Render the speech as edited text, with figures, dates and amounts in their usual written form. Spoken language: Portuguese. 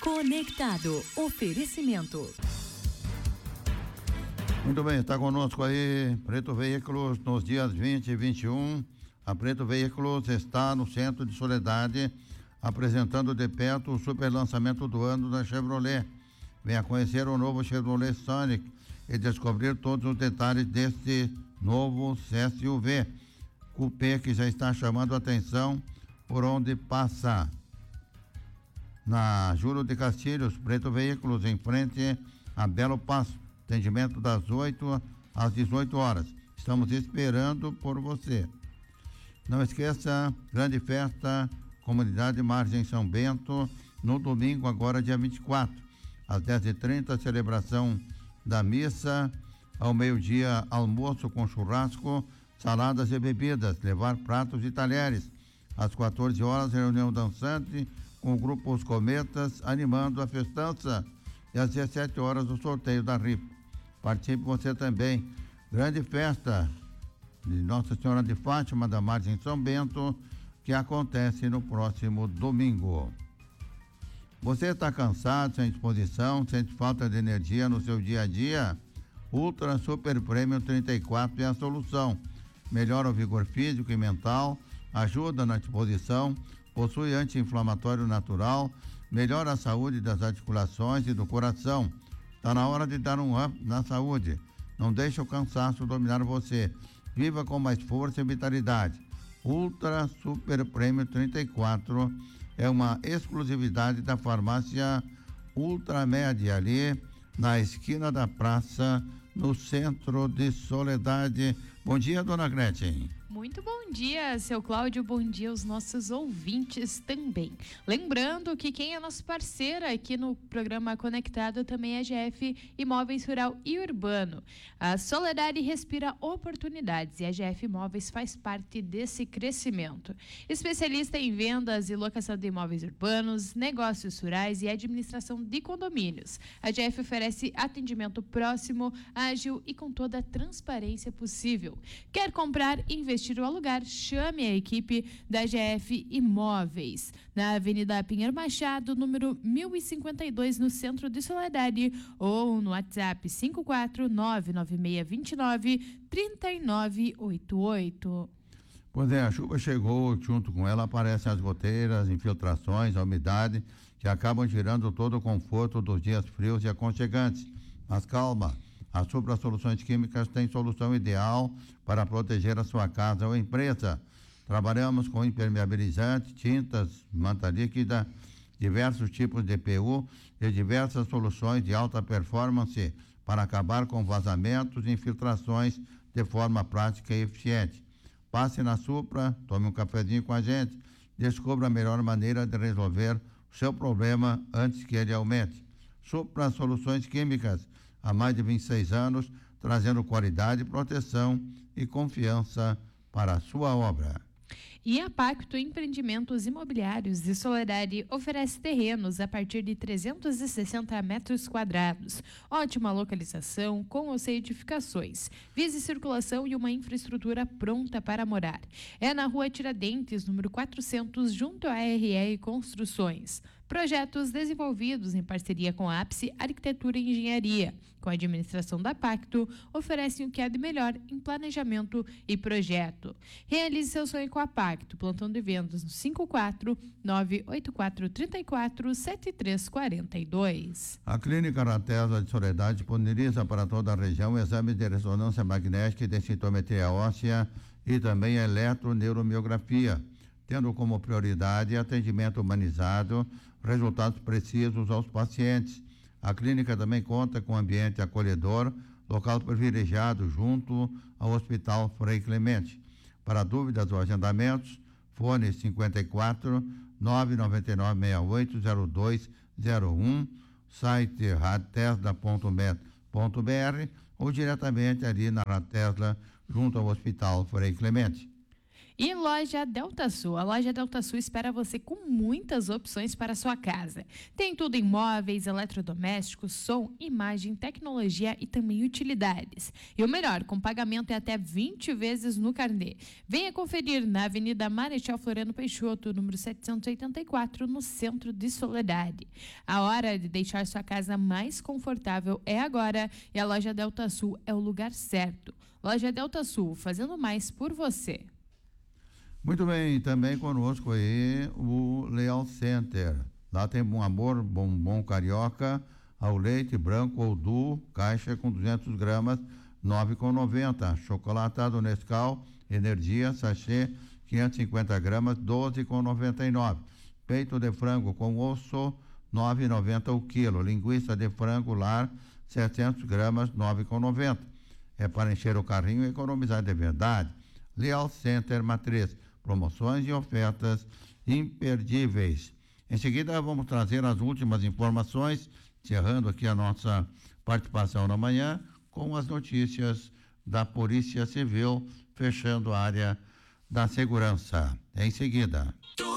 Conectado. Oferecimento. Muito bem, está conosco aí Preto Veículos nos dias 20 e 21. A Preto Veículos está no centro de Soledade, apresentando de perto o super lançamento do ano da Chevrolet. Venha conhecer o novo Chevrolet Sonic e descobrir todos os detalhes deste novo SUV Coupé que já está chamando a atenção por onde passa. Na Júlio de Castilhos, Preto Veículos, em frente a Belo Passo. Atendimento das 8 às 18 horas. Estamos esperando por você. Não esqueça, grande festa, Comunidade Margem São Bento, no domingo, agora dia 24, às 10h30, celebração da missa, ao meio-dia, almoço com churrasco, saladas e bebidas, levar pratos e talheres. Às 14 horas, reunião dançante com o grupo Os Cometas, animando a festança. E às 17 horas, o sorteio da rifa. Participe você também. Grande festa de Nossa Senhora de Fátima, da Margem São Bento, que acontece no próximo domingo. Você está cansado, sem disposição, sente falta de energia no seu dia a dia? Ultra Super Premium 34 é a solução. Melhora o vigor físico e mental, ajuda na disposição, possui anti-inflamatório natural, melhora a saúde das articulações e do coração. Está na hora de dar um up na saúde. Não deixe o cansaço dominar você. Viva com mais força e vitalidade. Ultra Super Premium 34 é uma exclusividade da farmácia Ultramed, ali na esquina da praça, no centro de Soledade. Bom dia, dona Gretchen. Muito bom dia, seu Cláudio, bom dia aos nossos ouvintes também. Lembrando que quem é nosso parceiro aqui no programa Conectado também é a GF Imóveis Rural e Urbano. A Soledade respira oportunidades e a GF Imóveis faz parte desse crescimento. Especialista em vendas e locação de imóveis urbanos, negócios rurais e administração de condomínios. A GF oferece atendimento próximo, ágil e com toda a transparência possível. Quer comprar, investir ou alugar, chame a equipe da GF Imóveis, na Avenida Pinheiro Machado, número 1052, no centro de Soledade, ou no WhatsApp 54996293988. Pois é, a chuva chegou, junto com ela aparecem as goteiras, infiltrações, a umidade, que acabam tirando todo o conforto dos dias frios e aconchegantes. Mas calma, a Supra Soluções Químicas tem solução ideal para proteger a sua casa ou empresa. Trabalhamos com impermeabilizante, tintas, manta líquida, diversos tipos de PU e diversas soluções de alta performance para acabar com vazamentos e infiltrações de forma prática e eficiente. Passe na Supra, tome um cafezinho com a gente, descubra a melhor maneira de resolver o seu problema antes que ele aumente. Supra Soluções Químicas, há mais de 26 anos, trazendo qualidade, proteção e confiança para a sua obra. E a Pacto Empreendimentos Imobiliários de Soledade oferece terrenos a partir de 360 metros quadrados. Ótima localização, com ou sem edificações. Vise circulação e uma infraestrutura pronta para morar. É na Rua Tiradentes, número 400, junto à RR Construções. Projetos desenvolvidos em parceria com a Ápice Arquitetura e Engenharia, com a administração da Pacto, oferecem o que há de melhor em planejamento e projeto. Realize seu sonho com a Pacto, plantão de vendas no 54-98434-7342. A Clínica Aratesa de Soledade disponibiliza para toda a região exames de ressonância magnética e densitometria óssea e também a eletroneuromiografia, tendo como prioridade atendimento humanizado, resultados precisos aos pacientes. A clínica também conta com ambiente acolhedor, local privilegiado junto ao Hospital Frei Clemente. Para dúvidas ou agendamentos, fone 54 999 68 0201, site radtesla.med.br ou diretamente ali na Tesla, junto ao Hospital Frei Clemente. E loja Delta Sul. A loja Delta Sul espera você com muitas opções para a sua casa. Tem tudo em móveis, eletrodomésticos, som, imagem, tecnologia e também utilidades. E o melhor, com pagamento é até 20 vezes no carnê. Venha conferir na Avenida Marechal Floriano Peixoto, número 784, no centro de Soledade. A hora de deixar sua casa mais confortável é agora e a loja Delta Sul é o lugar certo. Loja Delta Sul, fazendo mais por você. Muito bem, também conosco aí o Leal Center. Lá tem Bom Amor, bombom carioca, ao leite branco ou duo, caixa com 200 gramas, 9,90. Chocolatado Nescau, Energia, sachê, 550 gramas, 12,99. Peito de frango com osso, 9,90 o quilo. Linguiça de frango lar, 700 gramas, 9,90. É para encher o carrinho e economizar de verdade. Leal Center Matriz. Promoções e ofertas imperdíveis. Em seguida, vamos trazer as últimas informações, encerrando aqui a nossa participação na manhã, com as notícias da Polícia Civil, fechando a área da segurança. Em seguida.